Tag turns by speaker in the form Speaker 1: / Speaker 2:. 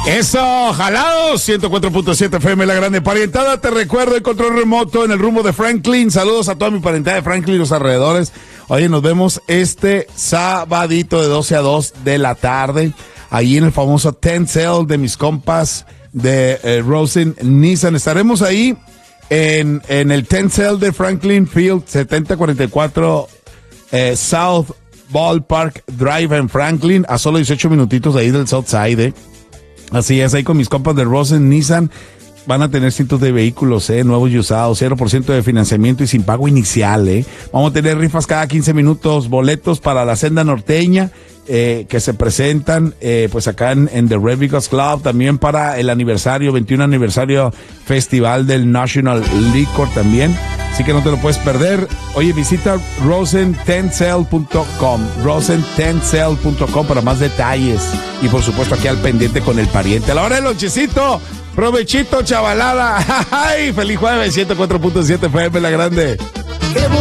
Speaker 1: Eso, jalados, 104.7 FM, la grande parientada. Te recuerdo el control remoto en el rumbo de Franklin. Saludos a toda mi parentada de Franklin y los alrededores. Oye, nos vemos este sabadito de 12 a 2 de la tarde, ahí en el famoso Tent Sale de mis compas de Rosen Nissan. Estaremos ahí en el Tent Sale de Franklin Field, 7044 South Ballpark Drive en Franklin, a solo 18 minutitos de ahí del Southside, Así es, ahí con mis compas de Rosen Nissan van a tener cientos de vehículos, nuevos y usados, 0% de financiamiento y sin pago inicial, Vamos a tener rifas cada 15 minutos, boletos para la senda norteña, que se presentan, pues acá en The Red Because Club, también para el aniversario, 21 aniversario festival del National Liquor también. Así que no te lo puedes perder. Oye, visita rosententsale.com, rosententsale.com para más detalles. Y por supuesto aquí al pendiente con el pariente. A la hora del lonchecito, provechito, chavalada. ¡Ay! ¡Feliz jueves! 104.7 FM, la grande.